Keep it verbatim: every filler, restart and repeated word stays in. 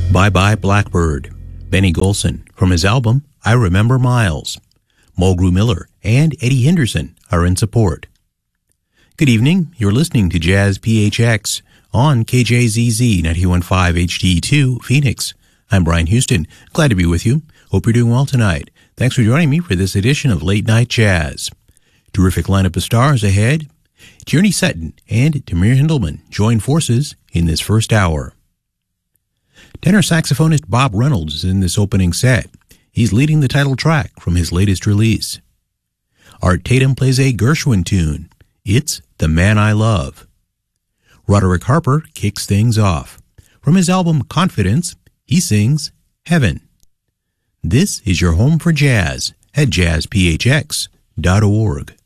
Bye Bye Blackbird, Benny Golson, from his album I Remember Miles. Mulgrew Miller and Eddie Henderson are in support. Good evening, you're listening to Jazz P H X on K J Z Z ninety-one point five H D two, Phoenix. I'm Brian Houston, glad to be with you. Hope you're doing well tonight. Thanks for joining me for this edition of Late Night Jazz. Terrific lineup of stars ahead. Tierney Sutton and Tamir Hindelman join forces in this first hour. Tenor saxophonist Bob Reynolds is in this opening set. He's leading the title track from his latest release. Art Tatum plays a Gershwin tune. It's The Man I Love. Roderick Harper kicks things off. From his album Confidence, he sings Heaven. This is your home for jazz at jazz p h x dot org.